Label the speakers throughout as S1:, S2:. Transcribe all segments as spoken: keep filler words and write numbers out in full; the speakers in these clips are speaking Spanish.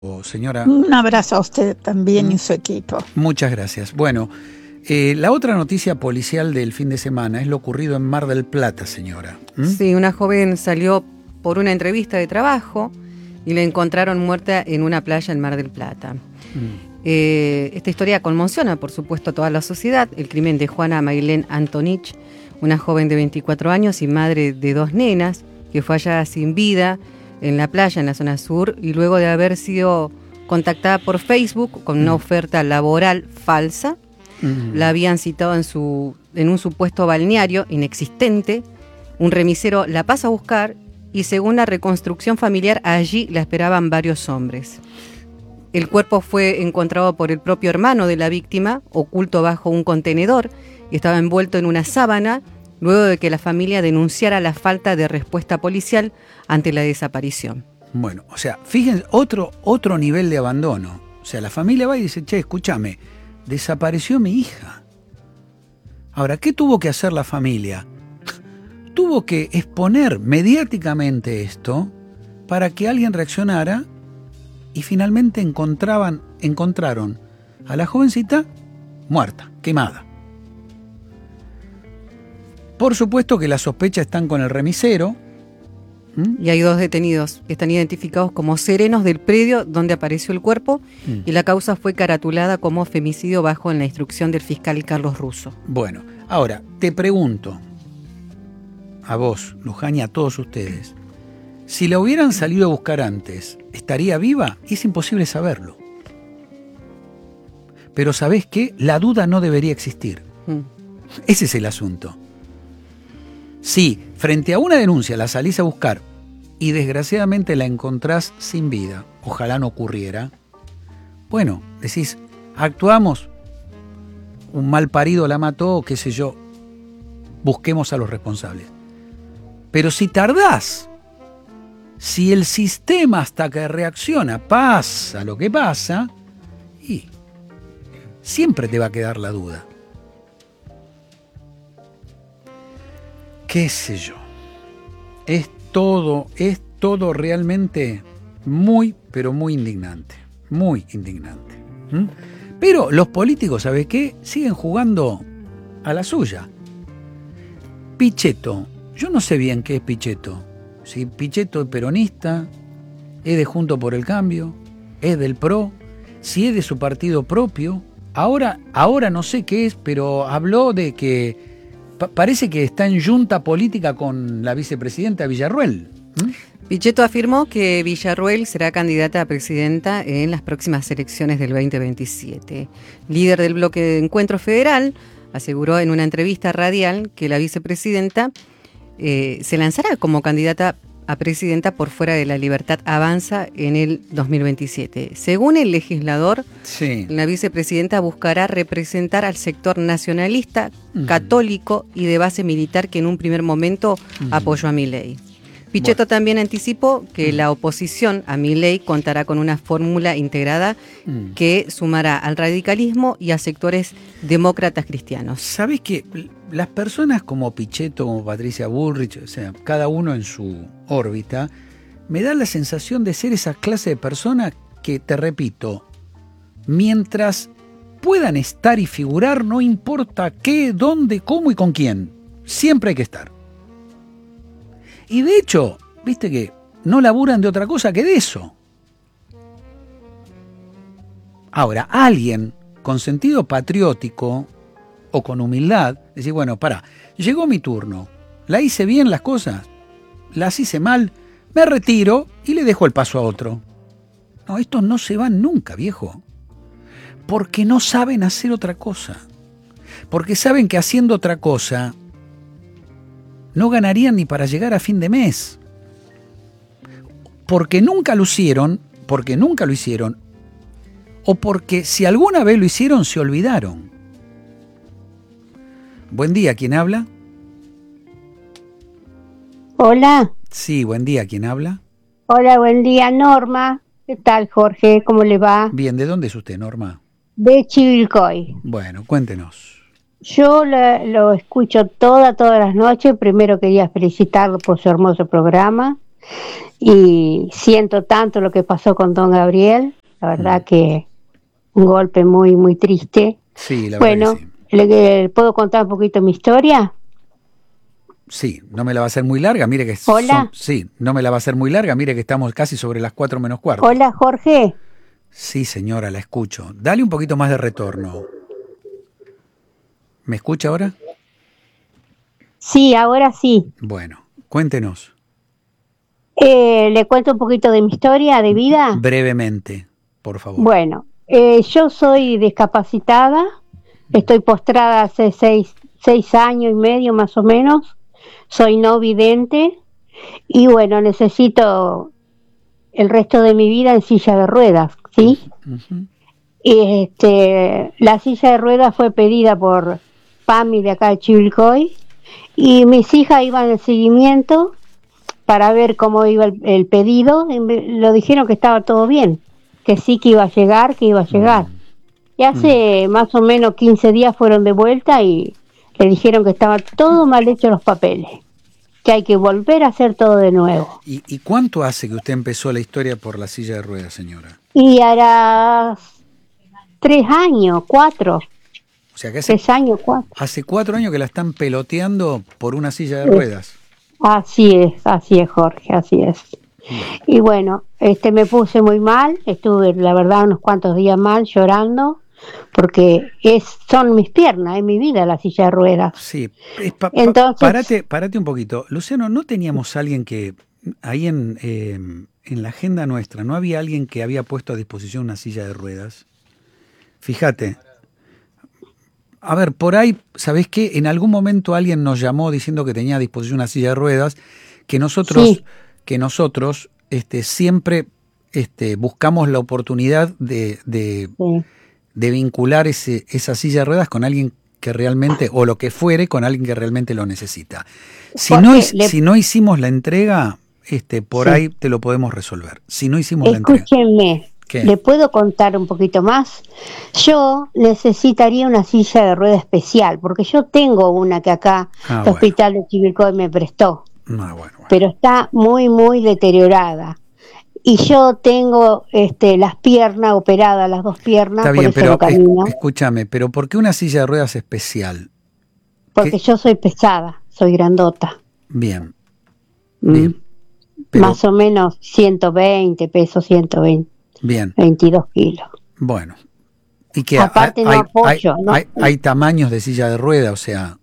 S1: Señora.
S2: Un abrazo a usted también
S1: ¿Mm?
S2: y su equipo.
S1: Muchas gracias. Bueno, eh, la otra noticia policial del fin de semana es lo ocurrido en Mar del Plata, señora. ¿Mm?
S3: Sí, una joven salió por una entrevista de trabajo y la encontraron muerta en una playa en Mar del Plata. Mm. Eh, esta historia conmociona, por supuesto, a toda la sociedad. El crimen de Juana Mailén Antonich, una joven de veinticuatro años y madre de dos nenas, que fue hallada sin vida en la playa, en la zona sur, y luego de haber sido contactada por Facebook con una oferta laboral falsa, mm. la habían citado en, su, en un supuesto balneario inexistente. Un remisero la pasa a buscar y, según la reconstrucción familiar, allí la esperaban varios hombres. El cuerpo fue encontrado por el propio hermano de la víctima, oculto bajo un contenedor, y estaba envuelto en una sábana, luego de que la familia denunciara la falta de respuesta policial ante la desaparición.
S1: Bueno, o sea, fíjense, otro, otro nivel de abandono. O sea, la familia va y dice, che, escúchame, desapareció mi hija. Ahora, ¿qué tuvo que hacer la familia? Tuvo que exponer mediáticamente esto para que alguien reaccionara y finalmente encontraban, encontraron a la jovencita muerta, quemada. Por supuesto que las sospechas están con el remisero.
S3: ¿Mm? Y hay dos detenidos que están identificados como serenos del predio donde apareció el cuerpo, ¿Mm? y la causa fue caratulada como femicidio bajo en la instrucción del fiscal Carlos Russo.
S1: Bueno, ahora te pregunto, a vos, Luján, y a todos ustedes, si la hubieran salido a buscar antes, ¿estaría viva? Es imposible saberlo. Pero ¿sabés qué? La duda no debería existir. ¿Mm? Ese es el asunto. Si frente a una denuncia la salís a buscar y desgraciadamente la encontrás sin vida, ojalá no ocurriera, bueno, decís, actuamos, un mal parido la mató, qué sé yo, busquemos a los responsables. Pero si tardás, si el sistema hasta que reacciona pasa lo que pasa, y siempre te va a quedar la duda. Qué sé yo, es todo, es todo realmente muy, pero muy indignante, muy indignante. ¿Mm? Pero los políticos, ¿sabes qué? Siguen jugando a la suya. Pichetto, yo no sé bien qué es Pichetto. Si Pichetto es peronista, es de Juntos por el Cambio, es del P R O, si es de su partido propio. Ahora, ahora no sé qué es, pero habló de que parece que está en yunta política con la vicepresidenta Villarruel. ¿Mm?
S3: Pichetto afirmó que Villarruel será candidata a presidenta en las próximas elecciones del veinte veintisiete. Líder del bloque de Encuentro Federal, aseguró en una entrevista radial que la vicepresidenta eh, se lanzará como candidata a presidenta por Fuera de la Libertad Avanza en el dos mil veintisiete. Según el legislador, sí. la vicepresidenta buscará representar al sector nacionalista, uh-huh. católico y de base militar que en un primer momento uh-huh. apoyó a Milei. Pichetto bueno. también anticipó que uh-huh. la oposición a Milei contará con una fórmula integrada uh-huh. que sumará al radicalismo y a sectores demócratas cristianos.
S1: ¿Sabés que las personas como Pichetto, como Patricia Bullrich, o sea, cada uno en su órbita, me da la sensación de ser esa clase de personas que, te repito, mientras puedan estar y figurar, no importa qué, dónde, cómo y con quién, siempre hay que estar. Y de hecho, viste que no laburan de otra cosa que de eso. Ahora, alguien con sentido patriótico o con humildad, decir, bueno, pará, llegó mi turno, la hice bien las cosas, las hice mal, me retiro y le dejo el paso a otro. No, estos no se van nunca, viejo, porque no saben hacer otra cosa, porque saben que haciendo otra cosa no ganarían ni para llegar a fin de mes, porque nunca lo hicieron, porque nunca lo hicieron, o porque si alguna vez lo hicieron se olvidaron. Buen día, ¿quién habla?
S4: Hola.
S1: Sí, buen día, ¿quién habla?
S4: Hola, buen día, Norma. ¿Qué tal, Jorge? ¿Cómo le va?
S1: Bien, ¿de dónde es usted, Norma?
S4: De Chivilcoy.
S1: Bueno, cuéntenos.
S4: Yo la, lo escucho toda, todas las noches. Primero quería felicitarlo por su hermoso programa. y siento tanto lo que pasó con don Gabriel, la verdad mm. que un golpe muy, muy triste.
S1: Sí, la
S4: bueno,
S1: verdad que sí.
S4: ¿le, ¿puedo contar un poquito mi historia?
S1: Sí, no me la va a hacer muy larga, mire que
S4: Hola.
S1: Son, sí, no me la va a hacer muy larga, mire que estamos casi sobre las cuatro menos cuarto.
S4: Hola, Jorge.
S1: Sí, señora, la escucho. Dale un poquito más de retorno. ¿Me escucha ahora?
S4: Sí, ahora sí.
S1: Bueno, cuéntenos.
S4: Eh, ¿Le cuento un poquito de mi historia de vida?
S1: Brevemente, por favor.
S4: Bueno, eh, yo soy discapacitada, estoy postrada hace seis, seis años y medio más o menos. Soy no vidente y bueno, necesito el resto de mi vida en silla de ruedas, ¿sí? Uh-huh. Y este, la silla de ruedas fue pedida por PAMI de acá de Chivilcoy y mis hijas iban en seguimiento para ver cómo iba el, el pedido. Y me, lo dijeron que estaba todo bien, que sí que iba a llegar, que iba a llegar. Uh-huh. Y hace uh-huh. más o menos quince días fueron de vuelta y le dijeron que estaba todo mal hecho los papeles, que hay que volver a hacer todo de nuevo.
S1: ¿Y, y cuánto hace que usted empezó la historia por la silla de ruedas, señora?
S4: Y hará tres años, cuatro.
S1: O sea que hace,
S4: tres años, cuatro.
S1: Hace cuatro años que la están peloteando por una silla de ruedas.
S4: Así es, así es, Jorge, así es. Y bueno, este me puse muy mal, estuve la verdad unos cuantos días mal, llorando, porque es son mis piernas, es mi vida la silla de ruedas.
S1: Sí, es pa, pa,
S4: Entonces,
S1: párate, párate un poquito. Luciano, ¿no teníamos alguien que, ahí en, eh, en la agenda nuestra, no había alguien que había puesto a disposición una silla de ruedas? Fíjate. A ver, por ahí, ¿sabés qué? En algún momento alguien nos llamó diciendo que tenía a disposición una silla de ruedas, que nosotros, sí. que nosotros este, siempre este, buscamos la oportunidad de... de sí. de vincular ese, esa silla de ruedas con alguien que realmente, o lo que fuere, con alguien que realmente lo necesita. Si no, le... si no hicimos la entrega, este, por sí. ahí te lo podemos resolver. Si no hicimos
S4: Escúchenme,
S1: la entrega. ¿Qué?
S4: ¿Le puedo contar un poquito más? Yo necesitaría una silla de rueda especial, porque yo tengo una que acá ah, el bueno. Hospital de Chivilcoy me prestó,
S1: ah, bueno, bueno.
S4: pero está muy, muy deteriorada. Y yo tengo este, las piernas operadas, las dos piernas.
S1: Está bien,
S4: por eso
S1: pero
S4: no
S1: es, escúchame, pero ¿por qué una silla de ruedas especial?
S4: Porque ¿Qué? Yo soy pesada, soy grandota.
S1: Bien.
S4: Mm. bien. Pero, más o menos ciento veinte, peso ciento veinte.
S1: Bien.
S4: veintidós kilos.
S1: Bueno. ¿Y qué?
S4: Aparte
S1: hay,
S4: no apoyo.
S1: Hay,
S4: ¿no?
S1: Hay, hay tamaños de silla de ruedas, o sea...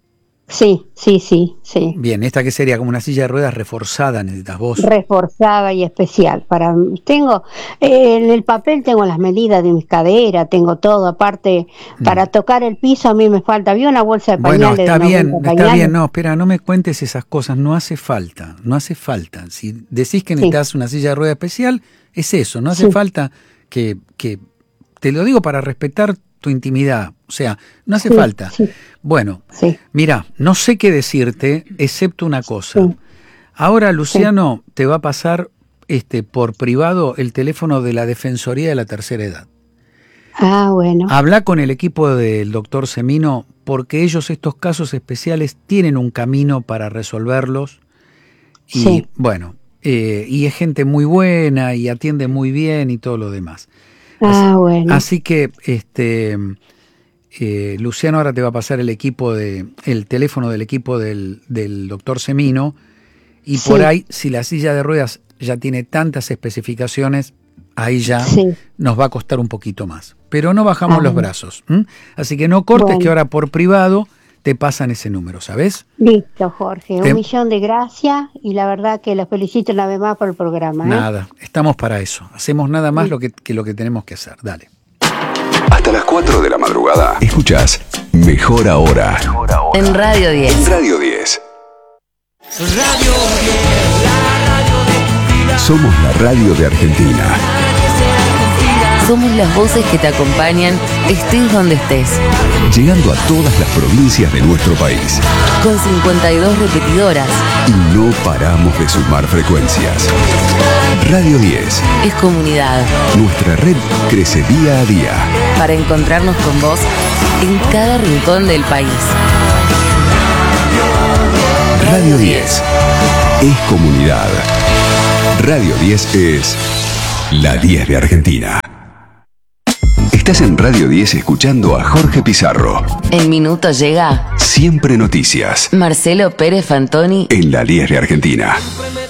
S4: Sí, sí, sí, sí.
S1: Bien, esta que sería como una silla de ruedas reforzada, necesitas vos.
S4: Reforzada y especial. Para tengo eh, en el papel tengo las medidas de mis caderas, tengo todo. Aparte, mm. para tocar el piso a mí me falta. Había una bolsa de pañales.
S1: Bueno, está
S4: de
S1: bien, está
S4: pañales.
S1: bien. No, espera, no me cuentes esas cosas. No hace falta, no hace falta. Si decís que necesitas sí. una silla de rueda especial, es eso. No hace sí. falta que, que... Te lo digo para respetar tu intimidad, o sea, no hace sí, falta. Sí. Bueno, sí. mira, no sé qué decirte, excepto una cosa. Sí. Ahora, Luciano, sí. te va a pasar este por privado el teléfono de la Defensoría de la Tercera Edad.
S4: Ah, bueno.
S1: Habla con el equipo del doctor Semino, porque ellos estos casos especiales tienen un camino para resolverlos. Y sí. bueno, eh, y es gente muy buena y atiende muy bien y todo lo demás.
S4: Ah,
S1: así,
S4: bueno.
S1: Así que este eh, Luciano ahora te va a pasar el equipo de el teléfono del equipo del, del doctor Semino y sí. por ahí, si la silla de ruedas ya tiene tantas especificaciones, ahí ya sí. nos va a costar un poquito más. Pero no bajamos ah, los brazos. ¿m? Así que no cortes, bueno. que ahora por privado te pasan ese número, ¿sabes?
S4: Listo, Jorge. Te... Un millón de gracias y la verdad que los felicito una vez más por el programa. ¿eh?
S1: Nada, estamos para eso. Hacemos nada más sí. lo que, que lo que tenemos que hacer. Dale.
S5: Hasta las cuatro de la madrugada. Escuchás Mejor Ahora. Mejor Ahora.
S6: En Radio diez.
S5: En Radio diez.
S7: Radio diez, la radio de tu vida.
S5: Somos la radio de Argentina.
S6: Somos las voces que te acompañan, estés donde estés.
S5: Llegando a todas las provincias de nuestro país.
S6: Con cincuenta y dos repetidoras.
S5: Y no paramos de sumar frecuencias. Radio diez.
S6: Es comunidad.
S5: Nuestra red crece día a día.
S6: Para encontrarnos con vos en cada rincón del país.
S5: Radio diez. Es comunidad. Radio diez es la diez de Argentina. Estás en Radio diez escuchando a Jorge Pizarro.
S6: En minutos llega
S5: Siempre Noticias.
S6: Marcelo Pérez Fantoni
S5: En la diez de Argentina.